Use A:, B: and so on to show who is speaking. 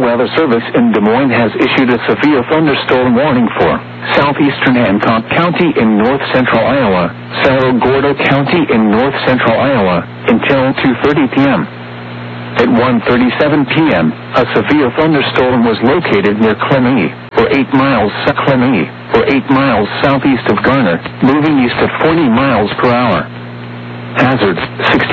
A: Weather Service in Des Moines has issued a severe thunderstorm warning for southeastern Hancock County in north-central Iowa, Cerro Gordo County in north-central Iowa, until 2:30 p.m. At 1:37 p.m., a severe thunderstorm was located near Clemmy, or 8 miles southeast of Garner, moving east at 40 miles per hour. Hazard, 60